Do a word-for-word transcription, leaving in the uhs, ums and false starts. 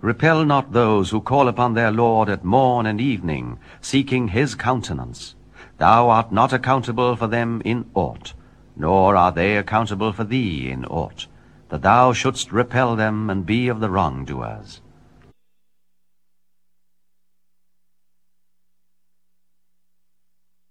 Repel not those who call upon their Lord at morn and evening, seeking his countenance. Thou art not accountable for them in aught, nor are they accountable for thee in aught, that thou shouldst repel them and be of the wrongdoers.